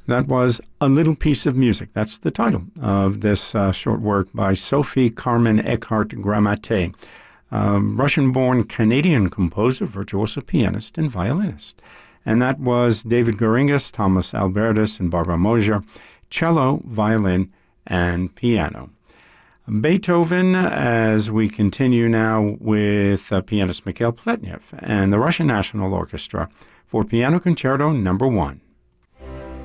That was A Little Piece of Music. That's the title of this short work by Sophie Carmen Eckhart Gramate, Russian-born Canadian composer, virtuoso pianist, and violinist. And that was David Goringas, Thomas Albertus, and Barbara Mosier, cello, violin, and piano. Beethoven, as we continue now with pianist Mikhail Pletnev and the Russian National Orchestra for Piano Concerto No. 1.